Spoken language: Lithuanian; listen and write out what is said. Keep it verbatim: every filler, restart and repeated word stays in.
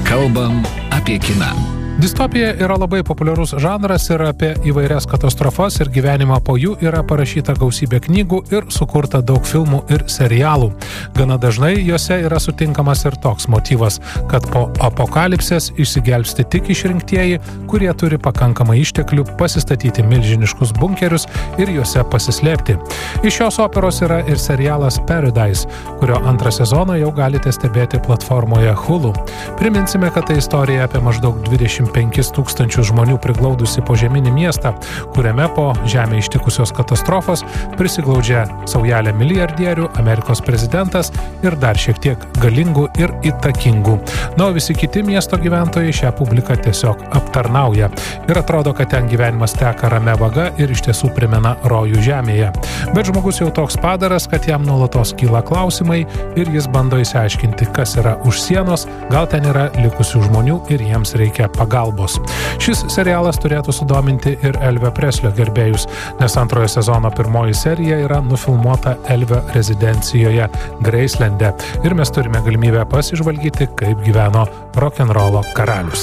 Kalbam apie kiną. Distopija yra labai populiarus žanras ir apie įvairias katastrofas ir gyvenimą po jų yra parašyta gausybė knygų ir sukurta daug filmų ir serialų. Gana dažnai juose yra sutinkamas ir toks motyvas, kad po apokalipsės išsigelbsti tik išrinktieji, kurie turi pakankamai išteklių pasistatyti milžiniškus bunkerius ir juose pasislėpti. Iš šios operos yra ir serialas Paradise, kurio antrą sezoną jau galite stebėti platformoje Hulu. Priminsime, kad tai istorija apie maždaug dvidešimt penkis tūkstančius žmonių priglaudusi požeminį miestą, kuriame po žemę ištikusios katastrofos prisiglaudžia saujelę milijardierių, Amerikos prezidentas ir dar šiek tiek galingų ir įtakingų. Na, o visi kiti miesto gyventojai šią publiką tiesiog aptarnauja. Ir atrodo, kad ten gyvenimas teka ramia vaga ir iš tiesų primena rojų žemėje. Bet žmogus jau toks padaras, kad jam nuolatos kyla klausimai ir jis bando išsiaiškinti, kas yra už sienos, gal ten yra likusių žmonių ir jiems reikia pagalbos. Šis serialas turėtų sudominti ir Elvio Preslio gerbėjus, nes antrojo sezono pirmoji serija yra nufilmuota Elvio rezidencijoje Gracelande ir mes turime galimybę pasižvalgyti, kaip gyveno rokenrolo karalius.